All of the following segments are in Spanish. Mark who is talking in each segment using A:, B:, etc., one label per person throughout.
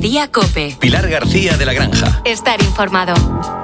A: Mediodía COPE.
B: Pilar García de la Granja.
A: Estar informado.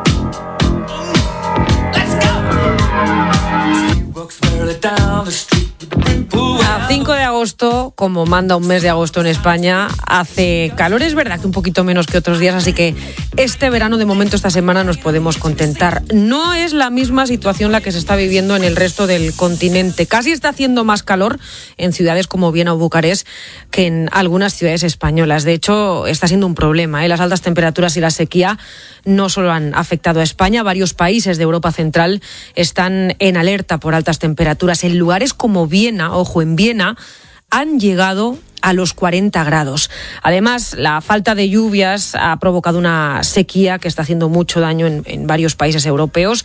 C: A 5 de agosto, como manda un mes de agosto en España, hace calor. Es verdad que un poquito menos que otros días, así que este verano, de momento, esta semana, nos podemos contentar. No es la misma situación la que se está viviendo en el resto del continente. Casi está haciendo más calor en ciudades como Viena o Bucarest que en algunas ciudades españolas. De hecho, está siendo un problema, ¿eh? Las altas temperaturas y la sequía no solo han afectado a España, varios países de Europa Central están en alerta por altas temperaturas. En lugares como Viena, ojo, en Viena, han llegado a los 40 grados. Además, la falta de lluvias ha provocado una sequía que está haciendo mucho daño en varios países europeos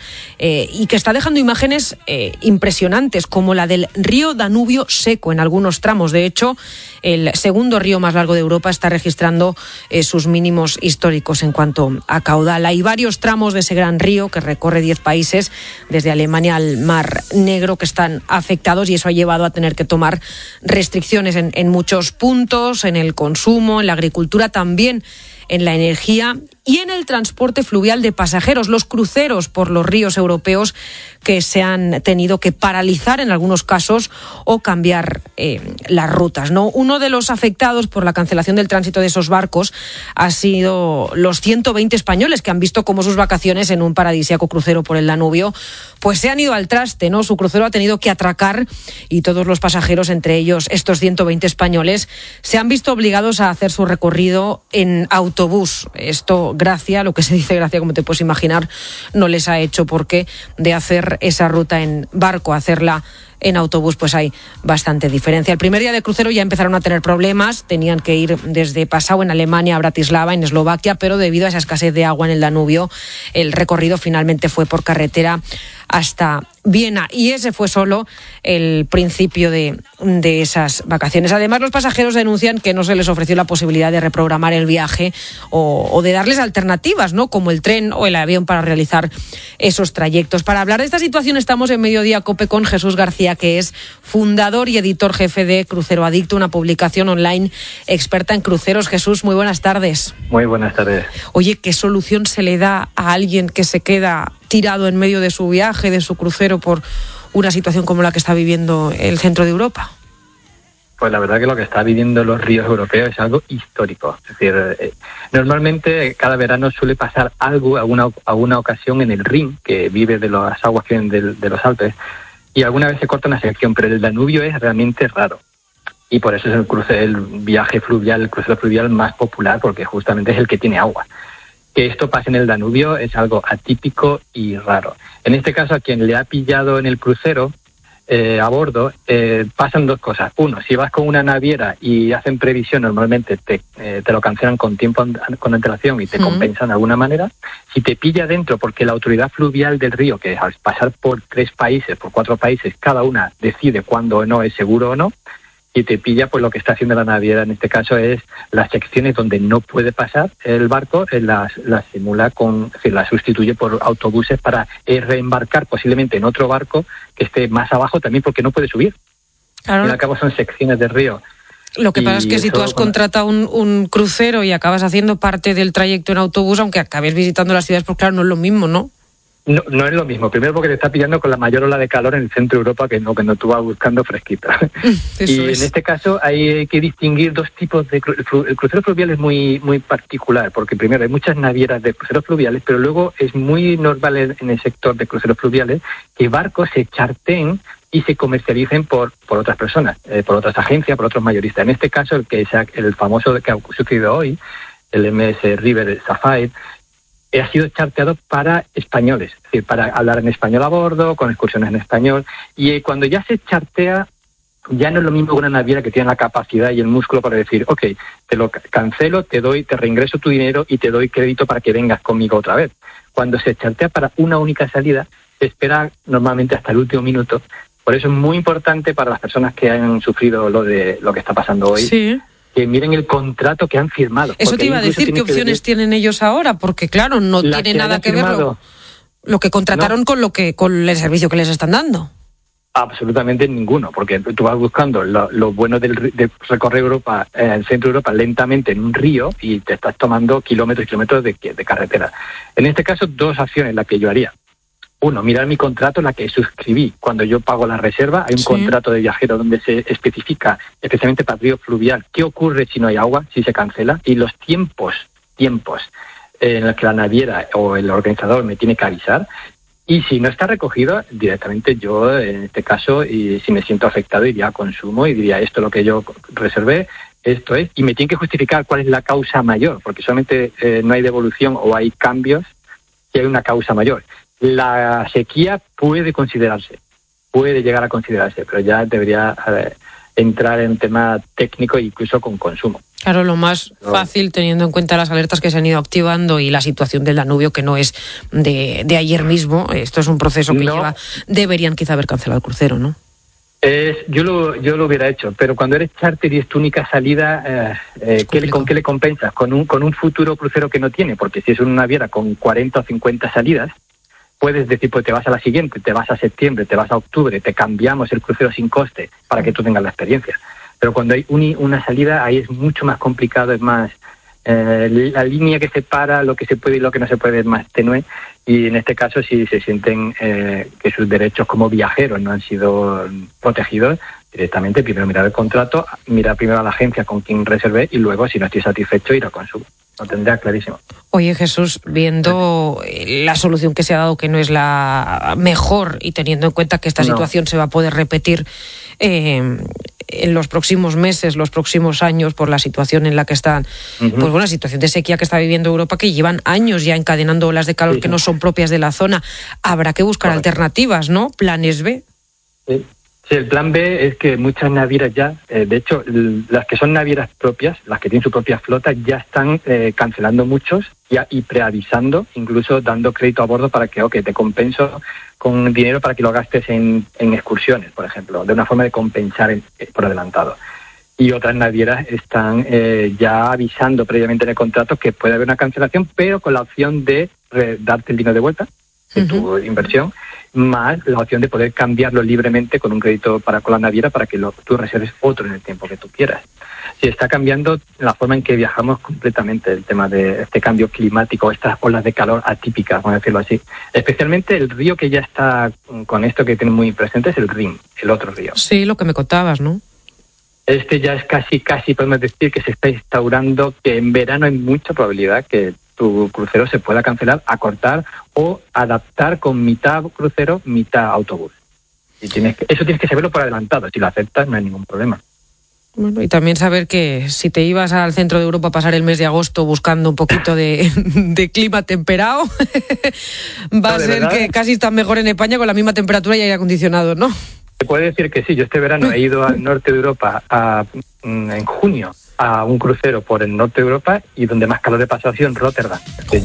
C: y que está dejando imágenes impresionantes, como la del río Danubio seco en algunos tramos. De hecho, el segundo río más largo de Europa está registrando sus mínimos históricos en cuanto a caudal. Hay varios tramos de ese gran río que recorre 10 países, desde Alemania al Mar Negro, que están afectados, y eso ha llevado a tener que tomar restricciones en muchos puntos, en el consumo, en la agricultura, también en la energía y en el transporte fluvial de pasajeros, los cruceros por los ríos europeos que se han tenido que paralizar en algunos casos o cambiar las rutas, ¿no? Uno de los afectados por la cancelación del tránsito de esos barcos ha sido los 120 españoles que han visto cómo sus vacaciones en un paradisíaco crucero por el Danubio pues se han ido al traste, ¿no? Su crucero ha tenido que atracar y todos los pasajeros, entre ellos estos 120 españoles, se han visto obligados a hacer su recorrido en autobús. Esto, lo que se dice Gracia, como te puedes imaginar, no les ha hecho, porque de hacer esa ruta en barco a hacerla en autobús pues hay bastante diferencia. El primer día de crucero ya empezaron a tener problemas, tenían que ir desde Passau en Alemania a Bratislava en Eslovaquia, pero debido a esa escasez de agua en el Danubio, el recorrido finalmente fue por carretera hasta Viena, y ese fue solo el principio de esas vacaciones. Además, los pasajeros denuncian que no se les ofreció la posibilidad de reprogramar el viaje o de darles alternativas, ¿no?, como el tren o el avión para realizar esos trayectos. Para hablar de esta situación estamos en Mediodía COPE con Jesús García, que es fundador y editor jefe de Crucero Adicto, una publicación online experta en cruceros. Jesús, muy buenas tardes.
D: Muy buenas tardes.
C: Oye, ¿qué solución se le da a alguien que se queda tirado en medio de su viaje, de su crucero, por una situación como la que está viviendo el centro de Europa?
D: Pues la verdad que lo que está viviendo los ríos europeos es algo histórico. Es decir, normalmente cada verano suele pasar algo, alguna ocasión en el Rin, que vive de las aguas que vienen de los Alpes, y alguna vez se corta una sección, pero el Danubio es realmente raro. Y por eso es el viaje fluvial, el crucero fluvial más popular, porque justamente es el que tiene agua. Que esto pase en el Danubio es algo atípico y raro. En este caso, a quien le ha pillado en el crucero a bordo, pasan dos cosas. Uno, si vas con una naviera y hacen previsión, normalmente te lo cancelan con antelación y te compensan de alguna manera. Si te pilla dentro, porque la autoridad fluvial del río, que al pasar por 4 países, cada una decide cuándo o no es seguro o no, y te pilla, pues lo que está haciendo la naviera en este caso es las secciones donde no puede pasar el barco, las simula las sustituye por autobuses para reembarcar posiblemente en otro barco que esté más abajo también, porque no puede subir.
C: Claro.
D: Y al cabo son secciones de río.
C: Lo que pasa es que si tú has contratado un crucero y acabas haciendo parte del trayecto en autobús, aunque acabes visitando las ciudades, pues claro, no es lo mismo, ¿no?
D: No es lo mismo. Primero porque te está pillando con la mayor ola de calor en el centro de Europa que no tú vas buscando fresquita. Y en este caso hay que distinguir dos tipos de... El crucero fluvial es muy, muy particular, porque primero hay muchas navieras de cruceros fluviales, pero luego es muy normal en el sector de cruceros fluviales que barcos se charteen y se comercialicen por otras personas, por otras agencias, por otros mayoristas. En este caso, el famoso que ha sucedido hoy, el MS River Sapphire, ha sido charteado para españoles, es decir, para hablar en español a bordo, con excursiones en español. Y cuando ya se chartea, ya no es lo mismo que una naviera que tiene la capacidad y el músculo para decir, ok, te lo cancelo, te reingreso tu dinero y te doy crédito para que vengas conmigo otra vez. Cuando se chartea para una única salida, se espera normalmente hasta el último minuto. Por eso es muy importante para las personas que han sufrido lo que está pasando hoy. Sí. Que miren el contrato que han firmado.
C: Eso te iba a decir, ¿qué opciones tienen ellos ahora? Porque claro, no tiene nada que ver lo que contrataron con el servicio que les están dando.
D: Absolutamente ninguno, porque tú vas buscando lo bueno de recorrer Europa, el centro de Europa lentamente en un río y te estás tomando kilómetros y kilómetros de carretera. En este caso, 2 acciones las que yo haría. Uno, mirar mi contrato, la que suscribí cuando yo pago la reserva. Hay un contrato de viajero donde se especifica, especialmente para el río fluvial, qué ocurre si no hay agua, si se cancela, y los tiempos en los que la naviera o el organizador me tiene que avisar. Y si no está recogido, directamente yo, en este caso, y si me siento afectado, iría a consumo y diría, esto es lo que yo reservé, esto es, y me tienen que justificar cuál es la causa mayor, porque solamente no hay devolución o hay cambios si hay una causa mayor. La sequía puede llegar a considerarse, pero ya debería entrar en tema técnico e incluso con consumo.
C: Claro, lo más fácil, teniendo en cuenta las alertas que se han ido activando y la situación del Danubio, que no es de ayer mismo, esto es un proceso que deberían quizá haber cancelado el crucero, ¿no?
D: Yo lo hubiera hecho, pero cuando eres charter y es tu única salida, ¿con qué le compensas? Con un futuro crucero que no tiene, porque si es una naviera con 40 o 50 salidas, puedes decir, pues te vas a la siguiente, te vas a septiembre, te vas a octubre, te cambiamos el crucero sin coste para que tú tengas la experiencia. Pero cuando hay una salida, ahí es mucho más complicado, es más, la línea que separa lo que se puede y lo que no se puede es más tenue, y en este caso si se sienten que sus derechos como viajeros no han sido protegidos, directamente primero mirar el contrato, mirar primero a la agencia con quien reservé y luego, si no estoy satisfecho, ir a consumo. Lo tendría clarísimo.
C: Oye, Jesús, viendo la solución que se ha dado, que no es la mejor, y teniendo en cuenta que esta situación se va a poder repetir en los próximos meses, los próximos años, por la situación en la que están, pues bueno, la situación de sequía que está viviendo Europa, que llevan años ya encadenando olas de calor que no son propias de la zona, habrá que buscar alternativas, ¿no? Planes B.
D: Sí, el plan B es que muchas navieras ya, de hecho, las que son navieras propias, las que tienen su propia flota, ya están cancelando muchos y preavisando, incluso dando crédito a bordo para que, te compenso con dinero para que lo gastes en excursiones, por ejemplo, de una forma de compensar por adelantado. Y otras navieras están ya avisando previamente en el contrato que puede haber una cancelación, pero con la opción de darte el dinero de vuelta de tu inversión, más la opción de poder cambiarlo libremente con un crédito con la naviera para que tú reserves otro en el tiempo que tú quieras. Sí, está cambiando la forma en que viajamos completamente, el tema de este cambio climático, estas olas de calor atípicas, vamos a decirlo así. Especialmente el río que ya está con esto que tiene muy presente es el Rin, el otro río.
C: Sí, lo que me contabas, ¿no?
D: Este ya es casi podemos decir que se está instaurando que en verano hay mucha probabilidad que tu crucero se pueda cancelar, acortar o adaptar con mitad crucero, mitad autobús. Y eso tienes que saberlo por adelantado. Si lo aceptas, no hay ningún problema.
C: Bueno, y también saber que si te ibas al centro de Europa a pasar el mes de agosto buscando un poquito de clima temperado, va a ser verdad que casi está mejor en España con la misma temperatura y aire acondicionado, ¿no?
D: Se puede decir que sí. Yo este verano he ido al norte de Europa en junio a un crucero por el norte de Europa y donde más calor he pasado ha sido en Rotterdam.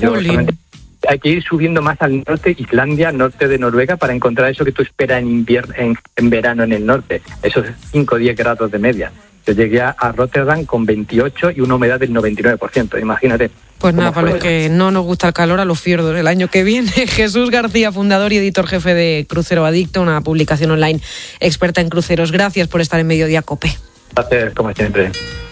D: Hay que ir subiendo más al norte, Islandia, norte de Noruega, para encontrar eso que tú esperas en verano en el norte, esos 5 o 10 grados de media. Yo llegué a Rotterdam con 28 y una humedad del 99%, imagínate.
C: Pues nada, para los que no nos gusta el calor, a los fiordos el año que viene. Jesús García, fundador y editor jefe de Crucero Adicto, una publicación online experta en cruceros. Gracias por estar en Mediodía COPE.
D: Gracias, como siempre.